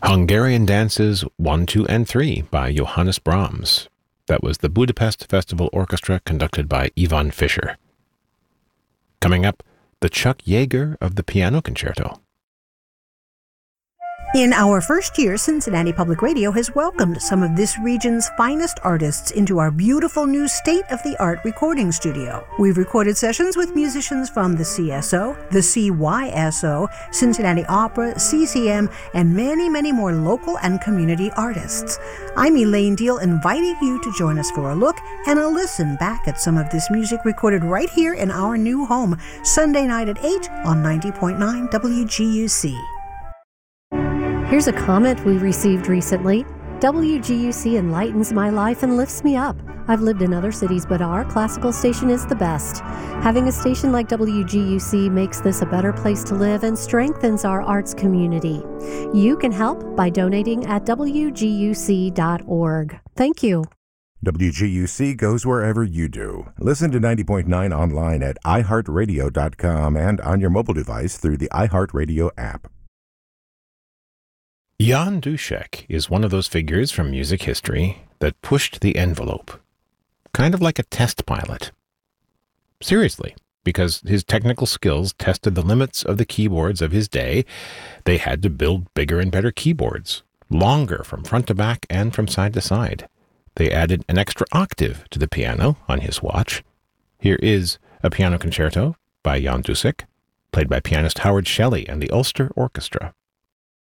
Hungarian Dances 1, 2, and 3 by Johannes Brahms. That was the Budapest Festival Orchestra conducted by Ivan Fischer. Coming up, the Chuck Yeager of the Piano Concerto. In our first year, Cincinnati Public Radio has welcomed some of this region's finest artists into our beautiful new state-of-the-art recording studio. We've recorded sessions with musicians from the CSO, the CYSO, Cincinnati Opera, CCM, and many, many more local and community artists. I'm Elaine Deal, inviting you to join us for a look and a listen back at some of this music recorded right here in our new home, Sunday night at 8 on 90.9 WGUC. Here's a comment we received recently. WGUC enlightens my life and lifts me up. I've lived in other cities, but our classical station is the best. Having a station like WGUC makes this a better place to live and strengthens our arts community. You can help by donating at WGUC.org. Thank you. WGUC goes wherever you do. Listen to 90.9 online at iHeartRadio.com and on your mobile device through the iHeartRadio app. Jan Duszek is one of those figures from music history that pushed the envelope, kind of like a test pilot. Seriously, because his technical skills tested the limits of the keyboards of his day, they had to build bigger and better keyboards, longer from front to back and from side to side. They added an extra octave to the piano on his watch. Here is a piano concerto by Jan Duszek, played by pianist Howard Shelley and the Ulster Orchestra.